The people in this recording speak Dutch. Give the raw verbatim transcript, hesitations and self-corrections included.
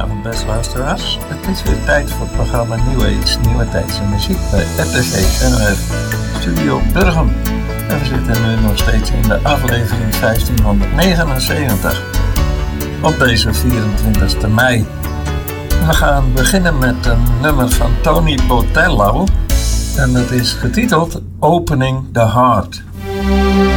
Goedenavond beste luisteraars. Het is weer tijd voor het programma New Age, Nieuwe Tijdse Muziek bij R T G N O F Studio Burgum. En we zitten nu nog steeds in de aflevering vijftienhonderdnegenenzeventig op deze vierentwintigste mei. We gaan beginnen met een nummer van Tony Botello en dat is getiteld Opening the Heart.